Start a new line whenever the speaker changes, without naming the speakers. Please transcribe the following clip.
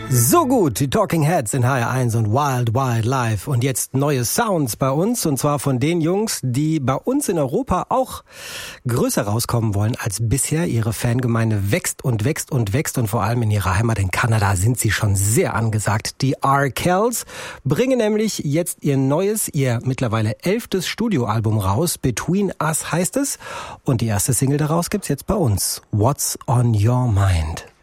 So gut, die Talking Heads in HR1 und Wild Wild Live. Und jetzt neue Sounds bei uns, und zwar von den Jungs, die bei uns in Europa auch größer rauskommen wollen als bisher. Ihre Fangemeinde wächst und wächst und wächst, und vor allem in ihrer Heimat in Kanada sind sie schon sehr angesagt. Die Arkells bringen nämlich jetzt ihr mittlerweile 11. Studioalbum raus. Between Us heißt es. Und die erste Single daraus gibt's jetzt bei uns. What's on Your Mind?